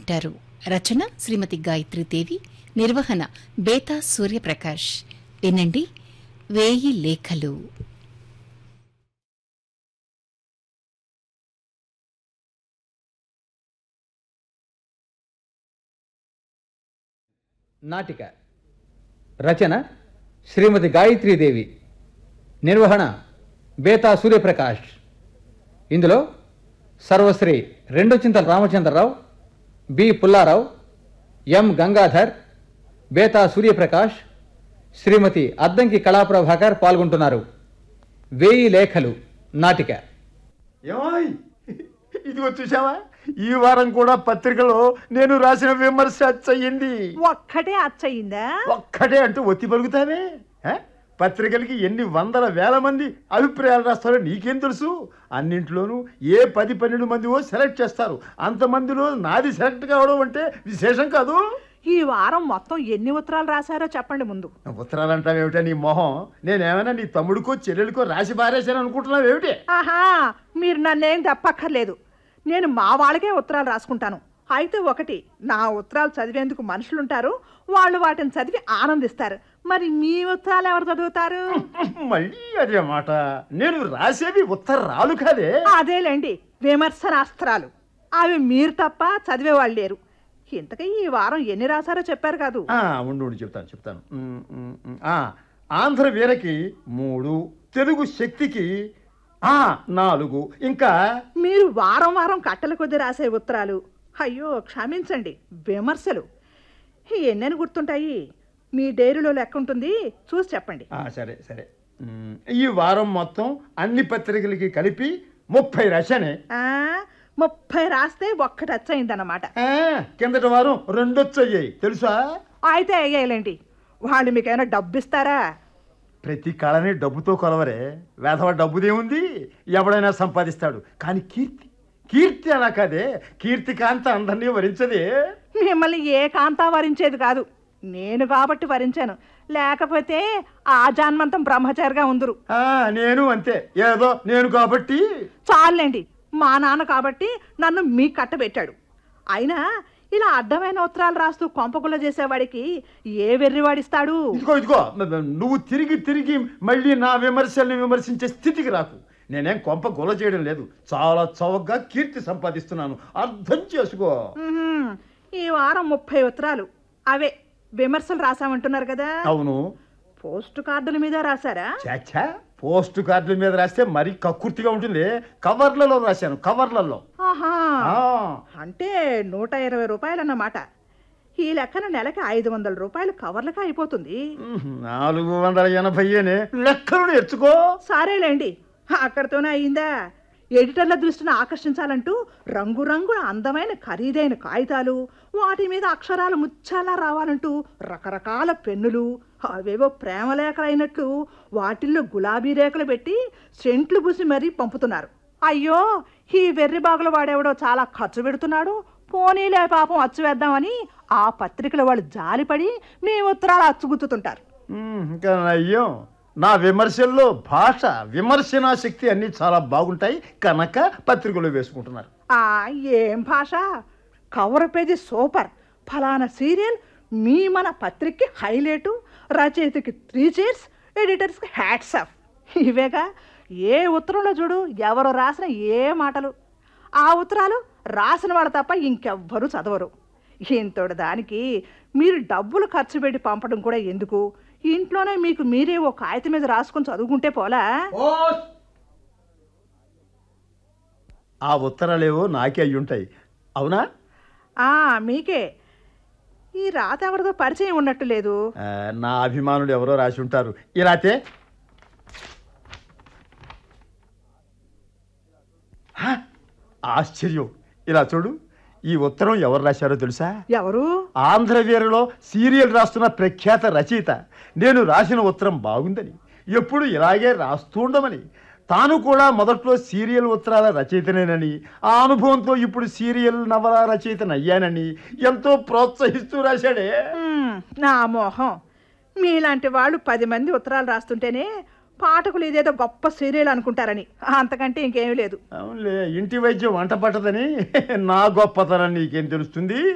వింటారు. రచన శ్రీమతి గాయత్రీదేవి, నిర్వహణ బేతా సూర్యప్రకాష్. వినండి, 1000 లేఖలు. నాటిక రచన శ్రీమతి గాయత్రీదేవి, నిర్వహణ బేతా సూర్యప్రకాష్. ఇందులో సర్వశ్రీ రెండొచింతల రామచంద్రరావు, బి పుల్లారావు, ఎం గంగాధర్, బేతా సూర్యప్రకాష్, శ్రీమతి అద్దంకి కళాప్రభాకర్ పాల్గొంటున్నారు. 1000 లేఖలు నాటిక. ఏమాయ్, ఇదిగో చూసావా, ఈ వారం కూడా పత్రికలో నేను రాసిన విమర్శ అచ్చయింది. ఒక్కటే అచ్చయిందా? ఒక్కటే అంటూ ఒత్తి పలుకుతావే. పత్రికలకి ఎన్ని వందల వేల మంది అభిప్రాయాలు రాస్తారో నీకేం తెలుసు? అన్నింట్లోనూ ఏ 10-12 మందివో సెలెక్ట్ చేస్తారు. అంతమందిలో నాది సెలెక్ట్ కావడం అంటే విశేషం కాదు. ఈ వారం మొత్తం ఎన్ని ఉత్తరాలు రాశారో చెప్పండి ముందు. ఉత్తరాలు అంటావేమిటా నీ మొహం? నేనేమైనా నీ తమ్ముడికో చెల్లెలికో రాసి పారేశాను అనుకుంటున్నావేమిటి? ఆహా, మీరు నన్నేం తప్పక్కర్లేదు. నేను మా వాళ్ళకే ఉత్తరాలు రాసుకుంటాను. అయితే ఒకటి, నా ఉత్తరాలు చదివేందుకు మనుషులుంటారు, వాళ్ళు వాటిని చదివి ఆనందిస్తారు. మరి మీ ఉత్తరాలు ఎవరు చదువుతారు? మళ్ళీ అదే మాట. నేను రాసేవి ఉత్తరాలు కాదే. అదేలేండి, విమర్శనాస్త్రాలు. అవి మీరు తప్ప చదివేవాళ్ళు లేరు. ఇంతకీ ఈ వారం ఎన్ని రాశారో చెప్పారు కాదు? ఉండు చెప్తాను. ఆంధ్ర వీరకి 3, తెలుగు శక్తికి 4, ఇంకా మీరు వారం వారం కట్టల కొద్ది రాసే ఉత్తరాలు, అయ్యో క్షమించండి, విమర్శలు ఎన్నని గుర్తుంటాయి? మీ డైరీలో లెక్క ఉంటుంది, చూసి చెప్పండి. సరే. ఈ వారం మొత్తం అన్ని పత్రికలకి కలిపి 30 రాశానే. 30 రాస్తే ఒక్కటి వచ్చయిందన్నమాట. కిందటి వారం 2 వచ్చాయి తెలుసా? అయితే అయ్యాయిలేండి. వాళ్ళు మీకైనా డబ్బు ఇస్తారా? ప్రతి కళని డబ్బుతో కొలవరే. వేధవ డబ్బుదేముంది, ఎవడైనా సంపాదిస్తాడు. కానీ కీర్తి అలా కాదే. కీర్తి కాంత అందరినీ వరించదే. మిమ్మల్ని ఏ కాంతా వరించేది కాదు, నేను కాబట్టి వరించాను. లేకపోతే ఆ జన్మంతం బ్రహ్మచారిగా ఉందరు. నేను అంతే, ఏదో నేను కాబట్టి. చాలండి, మా నాన్న కాబట్టి నన్ను మీ కట్టబెట్టాడు. అయినా ఇలా అడ్డమైన ఉత్తరాలు రాస్తూ కొంపగుల్ల చేసేవాడికి ఏ వెర్రివాడిస్తాడు? ఇదిగో నువ్వు తిరిగి మళ్ళీ నా విమర్శల్ని విమర్శించే స్థితికి రాకు. నేనేం కొంప గొల్ల చేయడం లేదు, చాలా చౌకగా కీర్తి సంపాదిస్తున్నాను, అర్థం చేసుకో. ఈ వారం 30 ఉత్తరాలు, అవే విమర్శలు రాసామంటున్నారు కదా? అవును. పోస్ట్ కార్డుల మీద రాశారా? చాచా, పోస్ట్ కార్డుల మీద రాస్తే మరీ కక్కుర్తిగా ఉంటుంది. కవర్లలో రాశాను, కవర్లలో. అంటే 120 రూపాయలు అన్నమాట. ఈ లెక్కన నెలకి 500 రూపాయలు కవర్లకి అయిపోతుంది. 480 లెక్కలు నేర్చుకో. సరేలేండి, అక్కడితోనే అయిందా? ఎడిటర్ల దృష్టిని ఆకర్షించాలంటూ రంగురంగుల అందమైన ఖరీదైన కాగితాలు, వాటి మీద అక్షరాలు ముచ్చాలా రావాలంటూ రకరకాల పెన్నులు, అవేవో ప్రేమలేఖలు అయినట్లు వాటిల్లో గులాబీ రేఖలు పెట్టి సెంట్లు పూసి మరీ పంపుతున్నారు. అయ్యో, ఈ వెర్రి బాగులు వాడేవాడో చాలా ఖర్చు పెడుతున్నాడు, పోనీలే పాపం అచ్చు వేద్దామని ఆ పత్రికల వాళ్ళు జాలిపడి మీ ఉత్తరాలు అచ్చుగుచ్చుతుంటారు. ఇంకా అయ్యో, నా విమర్శల్లో భాష, విమర్శనా శక్తి అన్నీ చాలా బాగుంటాయి కనుక పత్రికలో వేసుకుంటున్నారు. ఏం భాష! కవర్ పేజీ సూపర్, ఫలానా సీరియల్ మీ మన పత్రికకి హైలైటు, రచయితకి 3 cheers, ఎడిటర్స్కి హ్యాట్స్ ఆఫ్. ఇవేగా ఏ ఉత్తరంలో చూడు ఎవరు రాసిన ఏ మాటలు. ఆ ఉత్తరాలు రాసిన వాళ్ళు తప్ప ఇంకెవ్వరూ చదవరు. ఇంతటి దానికి మీరు డబ్బులు ఖర్చు పెట్టి పంపడం కూడా ఎందుకు? ఇంట్లోనే మీకు మీరే ఓ కాగితం మీద రాసుకొని చదువుకుంటే పోలా? ఆ ఉత్తరాలేవో నాకే అయ్యుంటాయి. అవునా? మీకే. ఈ రాత ఎవరితో పరిచయం ఉన్నట్టు లేదు. నా అభిమానులు ఎవరో రాసి ఉంటారు. ఇలాతే ఆశ్చర్యం. ఇలా చూడు, ఈ ఉత్తరం ఎవరు రాశారో తెలుసా? ఎవరు? ఆంధ్రవీరలో సీరియల్ రాస్తున్న ప్రఖ్యాత రచయిత. నేను రాసిన ఉత్తరం బాగుందని, ఎప్పుడు ఇలాగే రాస్తూ ఉండమని, తాను కూడా మొదట్లో సీరియల్ ఉత్తరాల రచయితనేనని, ఆ అనుభవంతో ఇప్పుడు సీరియల్ నవల రచయితనయ్యానని ఎంతో ప్రోత్సహిస్తూ రాశాడే. నా మోహం, మీలాంటి వాళ్ళు 10 మంది ఉత్తరాలు రాస్తుంటేనే పాఠకులు ఇదేదో గొప్ప సీరియల్ అనుకుంటారని, అంతకంటే ఇంకేమీ లేదు. అవునులే, ఇంటి వైద్యం వంట పట్టదని నా గొప్పతనం నీకేం తెలుస్తుంది?